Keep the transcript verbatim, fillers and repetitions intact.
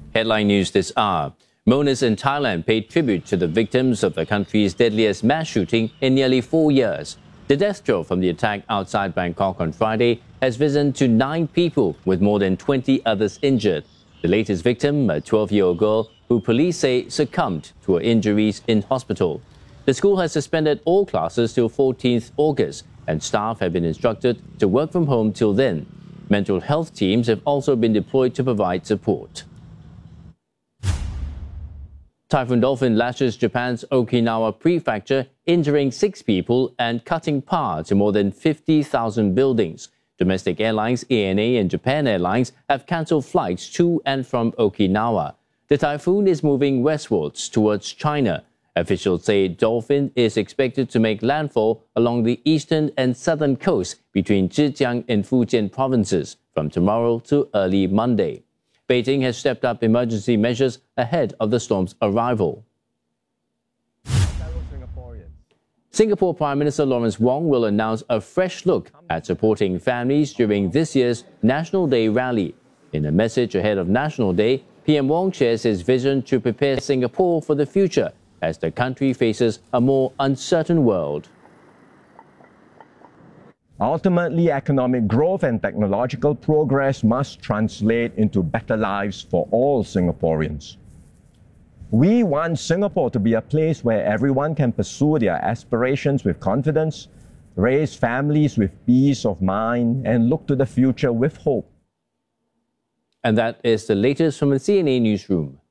Headline news this hour. Mourners in Thailand paid tribute to the victims of the country's deadliest mass shooting in nearly four years. The death toll from the attack outside Bangkok on Friday has risen to nine people, with more than twenty others injured. The latest victim, a twelve-year-old girl who police say succumbed to her injuries in hospital. The school has suspended all classes till fourteenth August, and staff have been instructed to work from home till then. Mental health teams have also been deployed to provide support. Typhoon Dolphin lashes Japan's Okinawa prefecture, injuring six people and cutting power to more than fifty thousand buildings. Domestic airlines A N A and Japan Airlines have cancelled flights to and from Okinawa. The typhoon is moving westwards towards China. Officials say Dolphin is expected to make landfall along the eastern and southern coast between Zhejiang and Fujian provinces from tomorrow to early Monday. Beijing has stepped up emergency measures ahead of the storm's arrival. Singapore Prime Minister Lawrence Wong will announce a fresh look at supporting families during this year's National Day rally. In a message ahead of National Day, P M Wong shares his vision to prepare Singapore for the future as the country faces a more uncertain world. Ultimately, economic growth and technological progress must translate into better lives for all Singaporeans. We want Singapore to be a place where everyone can pursue their aspirations with confidence, raise families with peace of mind, and look to the future with hope. And that is the latest from the C N A Newsroom.